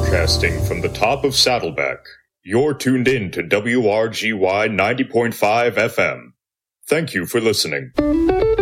Broadcasting from the top of Saddleback, you're tuned in to WRGY 90.5 FM. Thank you for listening.